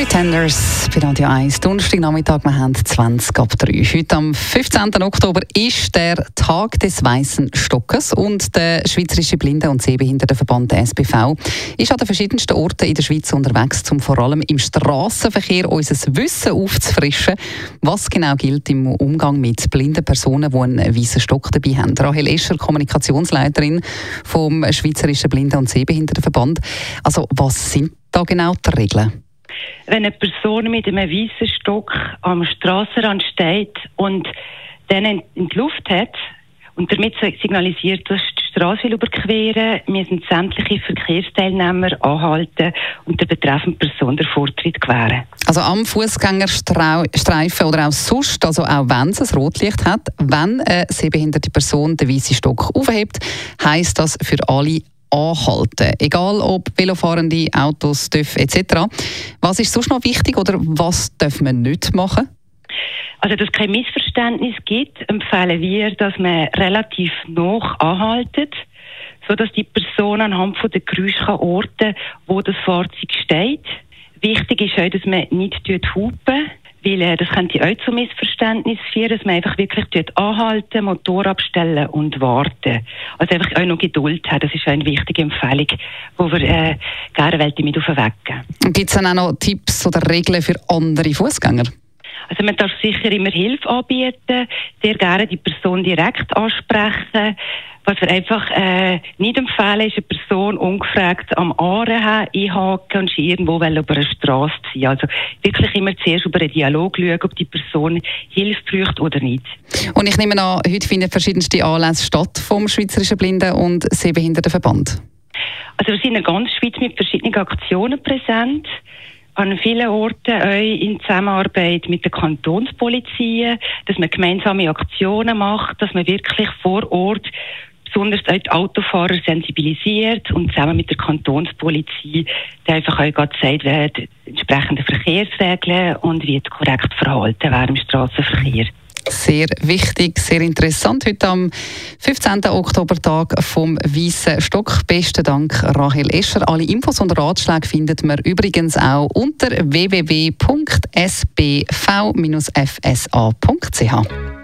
Pretenders bei Radio 1. Donnerstagnachmittag, wir haben 20 ab 3. Heute am 15. Oktober ist der Tag des Weißen Stockes und der Schweizerische Blinden- und Sehbehindertenverband, der SBV, ist an den verschiedensten Orten in der Schweiz unterwegs, um vor allem im Strassenverkehr unser Wissen aufzufrischen, was genau gilt im Umgang mit blinden Personen, die einen weißen Stock dabei haben. Rahel Escher, Kommunikationsleiterin vom Schweizerischen Blinden- und Sehbehindertenverband. Also, was sind da genau die Regeln? Wenn eine Person mit einem weißen Stock am Strassenrand steht und den in die Luft hat und damit signalisiert, dass die Straße überqueren will, müssen sämtliche Verkehrsteilnehmer anhalten und der betreffenden Person den Vortritt gewähren. Also am Fußgängerstreifen oder auch sonst, also auch wenn es ein Rotlicht hat, wenn eine sehbehinderte Person den weißen Stock aufhebt, heisst das für alle anhalten. Egal ob Velofahrende, Autos, TÜV etc. Was ist sonst noch wichtig oder was darf man nicht machen? Also, dass es kein Missverständnis gibt, empfehlen wir, dass man relativ nah anhaltet, sodass die Person anhand von der Geräusche orten kann, wo das Fahrzeug steht. Wichtig ist auch, dass man nicht hupen, weil das könnte auch zu Missverständnis führen, dass man einfach wirklich anhalten, Motor abstellen und warten. Also einfach auch noch Geduld haben, das ist eine wichtige Empfehlung, die wir gerne mit auf den Weg geben. Gibt es dann auch noch Tipps oder Regeln für andere Fußgänger? Also man darf sicher immer Hilfe anbieten, sehr gerne die Person direkt ansprechen. Was wir einfach nicht empfehlen, ist eine Person ungefragt am Aaren einhaken und irgendwo über eine Straße ziehen. Also wirklich immer zuerst über einen Dialog schauen, ob die Person Hilfe braucht oder nicht. Und ich nehme an, heute finden verschiedenste Anlässe statt vom Schweizerischen Blinden- und Sehbehindertenverband. Also wir sind in der ganzen Schweiz mit verschiedenen Aktionen präsent. An vielen Orten auch in Zusammenarbeit mit der Kantonspolizei, dass man gemeinsame Aktionen macht, dass man wirklich vor Ort besonders auch die Autofahrer sensibilisiert und zusammen mit der Kantonspolizei einfach auch sagt, wer die entsprechenden Verkehrsregeln und wie korrekt verhalten werden im Strassenverkehr. Sehr wichtig, sehr interessant. Heute am 15. Oktobertag vom Weißen Stock. Besten Dank, Rahel Escher. Alle Infos und Ratschläge findet man übrigens auch unter www.sbv-fsa.ch.